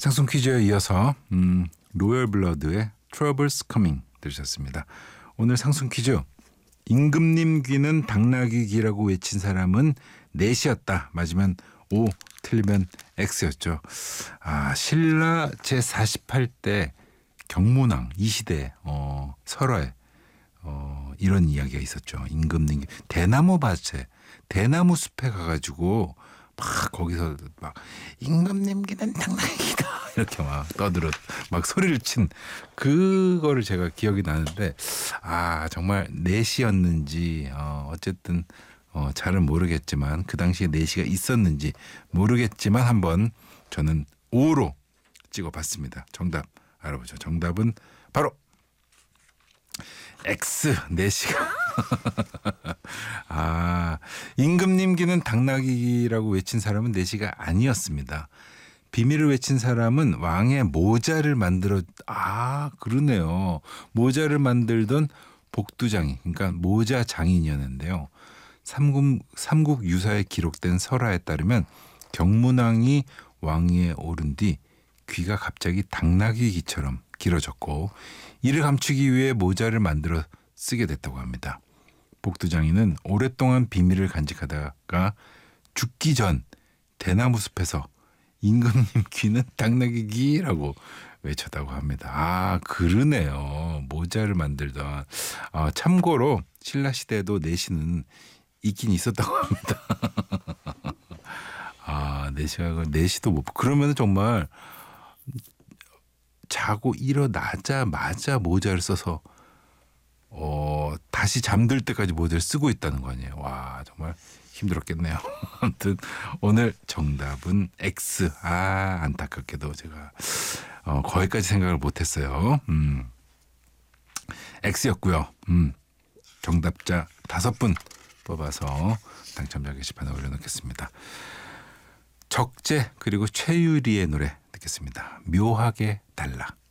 상승 퀴즈에 이어서 로열 블러드의 Troubles Coming 들으셨습니다. 오늘 상승 퀴즈. 임금님 귀는 당나귀 귀라고 외친 사람은 넷이었다. 맞으면 O, 틀리면 X였죠. 신라 제48대 경문왕 이 시대 설화에 이런 이야기가 있었죠. 임금님 대나무 밭에 대나무 숲에 가가지고 막 거기서 막 임금님 귀는 당나귀다 이렇게 막 떠들어 막 소리를 친 그거를 제가 기억이 나는데 정말 넷이었는지 어쨌든 잘은 모르겠지만 그 당시에 넷이가 있었는지 모르겠지만 한번 저는 5로 찍어봤습니다. 정답 알아보죠. 정답은 바로 X 넷이가 임금님 귀는 당나귀라고 외친 사람은 넷이가 아니었습니다. 비밀을 외친 사람은 왕의 모자를 만들어 그러네요. 모자를 만들던 복두장이 그러니까 모자 장인이었는데요. 삼국 유사에 기록된 설화에 따르면 경문왕이 왕위에 오른 뒤 귀가 갑자기 당나귀 귀처럼 길어졌고 이를 감추기 위해 모자를 만들어 쓰게 됐다고 합니다. 복두장이는 오랫동안 비밀을 간직하다가 죽기 전 대나무 숲에서 임금님 귀는 당나귀 귀라고 외쳤다고 합니다. 그러네요. 모자를 만들던. 참고로 신라 시대에도 내시는 있긴 있었다고 합니다. 내시도 못. 그러면 정말 자고 일어나자마자 모자를 써서 다시 잠들 때까지 모자를 쓰고 있다는 거 아니에요. 와 정말 힘들었겠네요. 아무튼 오늘 정답은 X. 안타깝게도 제가 거기까지 생각을 못했어요. X였고요. 정답자 5분 뽑아서 당첨자 게시판에 올려놓겠습니다. 적재 그리고 최유리의 노래 듣겠습니다. 묘하게 달라.